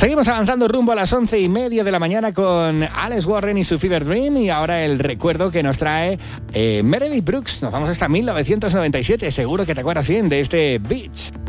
Seguimos avanzando rumbo a las 11:30 de la mañana con Alex Warren y su Fever Dream, y ahora el recuerdo que nos trae Meredith Brooks. Nos vamos hasta 1997, seguro que te acuerdas bien de este Beach.